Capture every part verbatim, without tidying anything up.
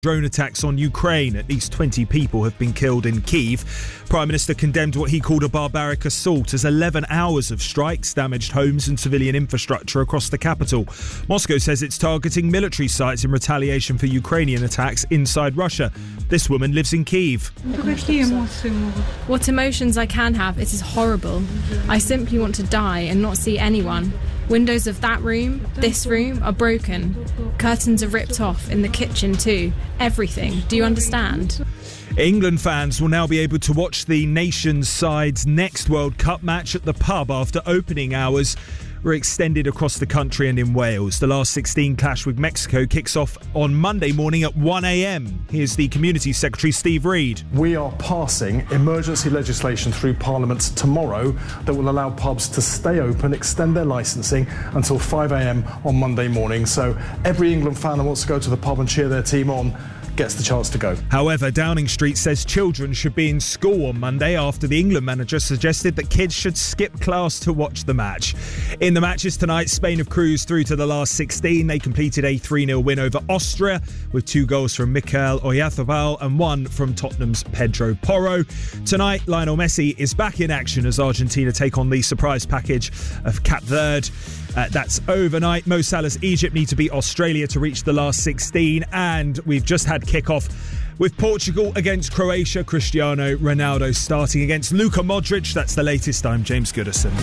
Drone attacks on Ukraine. At least twenty people have been killed in Kyiv. Prime Minister condemned what he called a barbaric assault as eleven hours of strikes damaged homes and civilian infrastructure across the capital. Moscow says it's targeting military sites in retaliation for Ukrainian attacks inside Russia. This woman lives in Kyiv. What emotions I can have, it is horrible. I simply want to die and not see anyone. Windows of that room, this room, are broken. Curtains are ripped off, in the kitchen too. Everything. Do you understand? England fans will now be able to watch the nation's side's next World Cup match at the pub after opening hours were extended across the country and in Wales. The last sixteen clash with Mexico kicks off on Monday morning at one a.m. Here's the Community Secretary, Steve Reid. We are passing emergency legislation through Parliament tomorrow that will allow pubs to stay open, extend their licensing until five a.m. on Monday morning. So every England fan that wants to go to the pub and cheer their team on gets the chance to go. However, Downing Street says children should be in school on Monday after the England manager suggested that kids should skip class to watch the match. In the matches tonight, Spain have cruised through to the last sixteen. They completed a three nil win over Austria with two goals from Mikel Oyarzabal and one from Tottenham's Pedro Porro. Tonight, Lionel Messi is back in action as Argentina take on the surprise package of Cape Verde. Uh, that's overnight. Mo Salah's Egypt need to beat Australia to reach the last sixteen, and we've just had kick-off with Portugal against Croatia. Cristiano Ronaldo starting against Luka Modric. That's the latest. I'm James Goodison.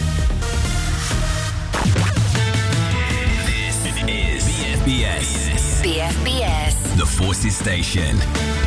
This is B F B S. B F B S. The Forces Station.